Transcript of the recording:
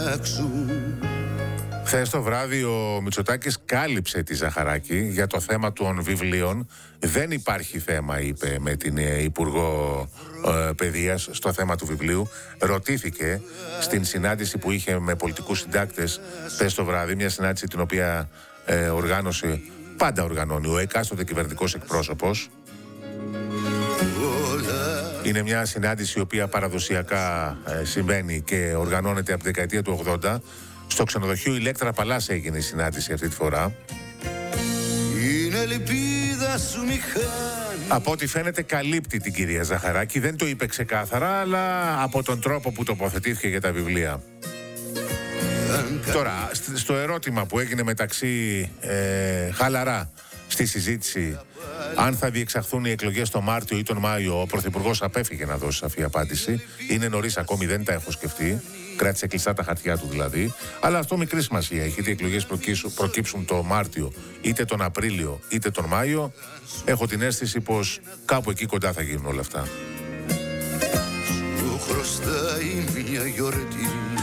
αλλάξουν. Χθες το βράδυ ο Μητσοτάκης κάλυψε τη Ζαχαράκη για το θέμα των βιβλίων. Δεν υπάρχει θέμα, είπε, με την Υπουργό Παιδείας στο θέμα του βιβλίου. Ρωτήθηκε στην συνάντηση που είχε με πολιτικούς συντάκτες χθες το βράδυ, μια συνάντηση την οποία οργάνωσε, πάντα οργανώνει ο εκάστοτε κυβερνητικός εκπρόσωπος. Είναι μια συνάντηση η οποία παραδοσιακά συμβαίνει και οργανώνεται από τη δεκαετία του 80. Στο ξενοδοχείο Ηλέκτρα Παλάς έγινε η συνάντηση αυτή τη φορά. Είναι ελπίδα σου μηχάνη. Από ό,τι φαίνεται καλύπτει την κυρία Ζαχαράκη. Δεν το είπε ξεκάθαρα, αλλά από τον τρόπο που τοποθετήθηκε για τα βιβλία. Τώρα, στο ερώτημα που έγινε μεταξύ χαλαρά στη συζήτηση αν θα διεξαχθούν οι εκλογές τον Μάρτιο ή τον Μάιο, ο Πρωθυπουργός απέφυγε να δώσει σαφή απάντηση. Είναι νωρίς ακόμη, δεν τα έχω σκεφτεί. Κράτησε κλειστά τα χαρτιά του δηλαδή. Αλλά αυτό μικρή σημασία έχει. Είτε οι εκλογές προκύψουν το Μάρτιο, είτε τον Απρίλιο, είτε τον Μάιο. Έχω την αίσθηση πως κάπου εκεί κοντά θα γίνουν όλα αυτά. Σου χρωστάει μια γιορτή.